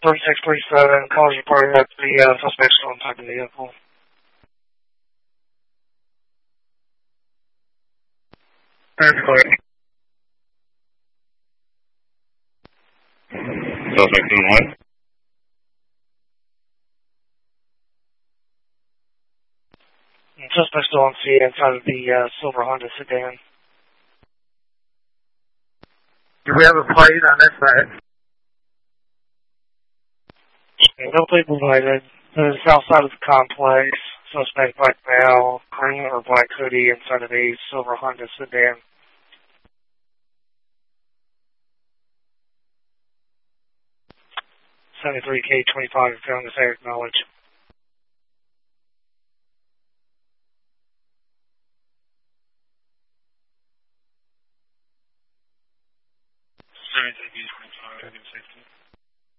3637, calls reported that the suspect still inside the vehicle. That's correct. Suspect in what? Suspect still on scene inside of the silver Honda sedan. Do we have a plate on this side? No plate provided. The south side of the complex. Suspect black male, green or black hoodie inside of a silver Honda sedan. $73K25 found this air acknowledge. $73K25 safety.